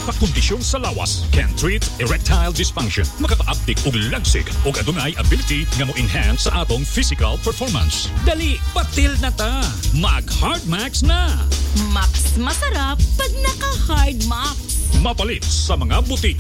Pagkondisyon sa lawas can treat erectile dysfunction. Makaka-uptik og lagsig og adunay ability nga mo enhance sa atong physical performance. Dali, patil na ta. Mag Hard Max na. Max masarap pag naka Hard Max. Mapalit sa mga butik